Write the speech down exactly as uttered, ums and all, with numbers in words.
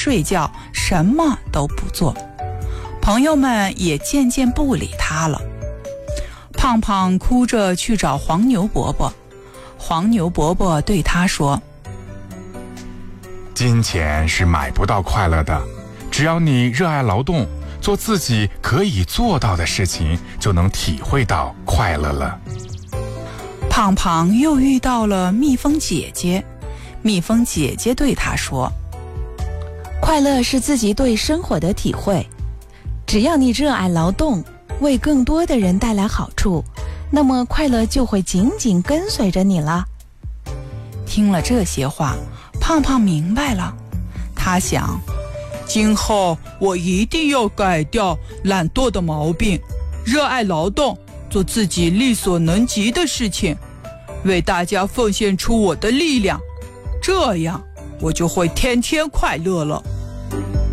睡觉，什么都不做。朋友们也渐渐不理他了。胖胖哭着去找黄牛伯伯，黄牛伯伯对他说： 金钱是买不到快乐的，只要你热爱劳动，做自己可以做到的事情，就能体会到快乐了。 胖胖又遇到了蜜蜂姐姐，蜜蜂姐姐对他说： 快乐是自己对生活的体会，只要你热爱劳动，为更多的人带来好处，那么快乐就会紧紧跟随着你了。 听了这些话，胖胖明白了，他想，今后我一定要改掉懒惰的毛病，热爱劳动，做自己力所能及的事情，为大家奉献出我的力量，这样我就会天天快乐了。